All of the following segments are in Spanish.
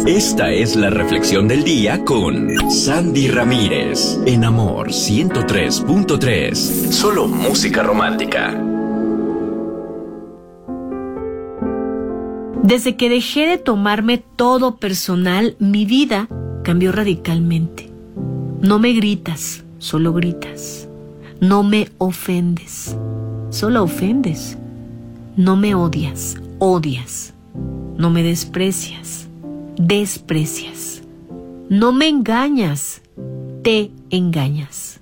Esta es la reflexión del día con Sandy Ramírez en Amor 103.3. Solo música romántica. Desde que dejé de tomarme todo personal, mi vida cambió radicalmente. No me gritas, solo gritas. No me ofendes, solo ofendes. No me odias, odias. No me desprecias, desprecias. No me engañas, te engañas.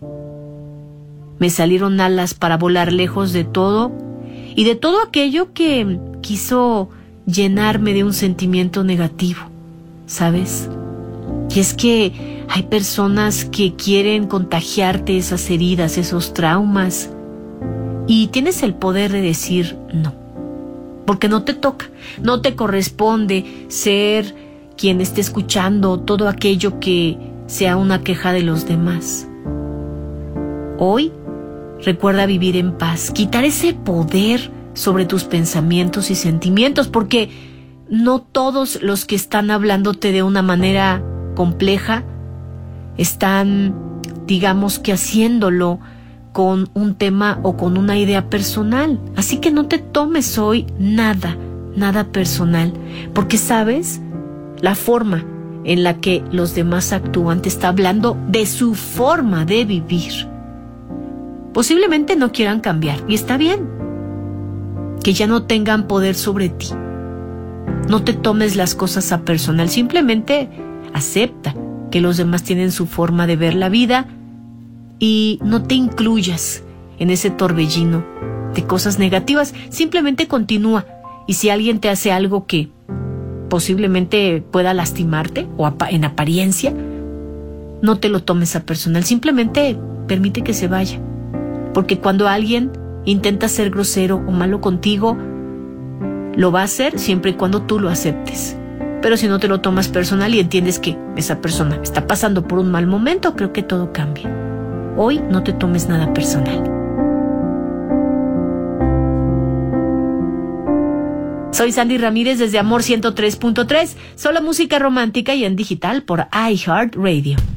Me salieron alas para volar lejos de todo y de todo aquello que quiso llenarme de un sentimiento negativo, ¿sabes? Y es que hay personas que quieren contagiarte esas heridas, esos traumas, y tienes el poder de decir no, porque no te toca, no te corresponde ser quien esté escuchando todo aquello que sea una queja de los demás. Hoy recuerda vivir en paz, quitar ese poder sobre tus pensamientos y sentimientos, porque no todos los que están hablándote de una manera compleja están, digamos que haciéndolo con un tema o con una idea personal. Así que no te tomes hoy nada personal, porque sabes, la forma en la que los demás actúan te está hablando de su forma de vivir. Posiblemente no quieran cambiar, y está bien, que ya no tengan poder sobre ti. No te tomes las cosas a personal, simplemente acepta que los demás tienen su forma de ver la vida y no te incluyas en ese torbellino de cosas negativas. Simplemente continúa, y si alguien te hace algo que posiblemente pueda lastimarte o en apariencia, no te lo tomes a personal, simplemente permite que se vaya, porque cuando alguien intenta ser grosero o malo contigo, lo va a hacer siempre y cuando tú lo aceptes. Pero si no te lo tomas personal y entiendes que esa persona está pasando por un mal momento, creo que todo cambia. Hoy no te tomes nada personal. Soy Sandy Ramírez desde Amor 103.3, solo música romántica y en digital por iHeartRadio.